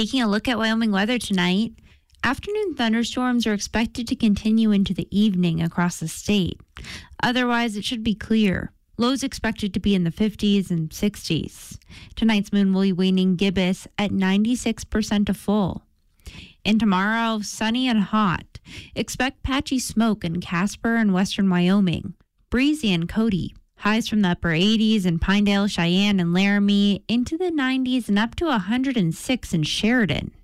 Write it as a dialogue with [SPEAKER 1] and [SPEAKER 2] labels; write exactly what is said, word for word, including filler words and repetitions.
[SPEAKER 1] Taking a look at Wyoming weather tonight, afternoon thunderstorms are expected to continue into the evening across the state. Otherwise, it should be clear. Lows expected to be in the fifties and sixties. Tonight's moon will be waning gibbous at ninety-six percent to full. And tomorrow, sunny and hot. Expect patchy smoke in Casper and western Wyoming. Breezy in Cody. Highs from the upper eighties in Pinedale, Cheyenne, and Laramie into the nineties and up to one hundred six in Sheridan.